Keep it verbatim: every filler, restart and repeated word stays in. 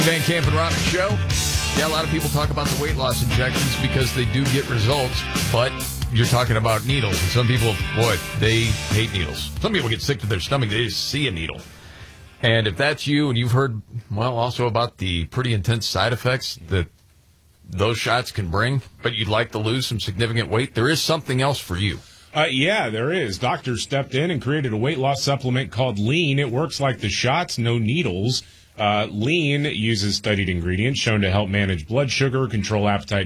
Van Camp and Robbins Show. Yeah, a lot of people talk about the weight loss injections because they do get results, but you're talking about needles. And some people, boy, they hate needles. Some people get sick to their stomach. They just see a needle. And if that's you and you've heard, well, also about the pretty intense side effects that those shots can bring, but you'd like to lose some significant weight, there is something else for you. Uh, yeah, there is. Doctors stepped in and created a weight loss supplement called Lean. It works like the shots, no needles. Uh, Lean uses studied ingredients shown to help manage blood sugar, control appetite,